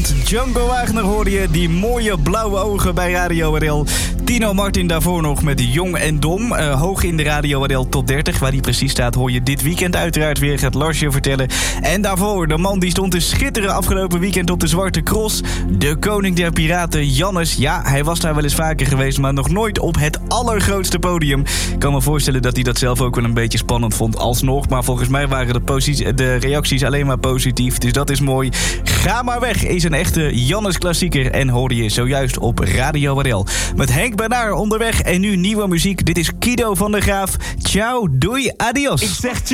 Nederland. Django Wagner hoorde je, die mooie blauwe ogen bij Radio RL. Tino Martin daarvoor nog met Jong en Dom. Hoog in de Radio RL Top 30. Waar die precies staat hoor je dit weekend uiteraard weer. Gaat Lars je vertellen. En daarvoor de man die stond te schitteren afgelopen weekend op de Zwarte Cross. De koning der piraten, Jannes. Ja, hij was daar wel eens vaker geweest, maar nog nooit op het allergrootste podium. Ik kan me voorstellen dat hij dat zelf ook wel een beetje spannend vond alsnog. Maar volgens mij waren de reacties alleen maar positief. Dus dat is mooi. Ga maar weg is een echte Jannes klassieker. En hoorde je zojuist op Radio RL. Met Henk Bernard onderweg en nu nieuwe muziek. Dit is Kido van der Graaf. Ciao, doei, adios. Ik zeg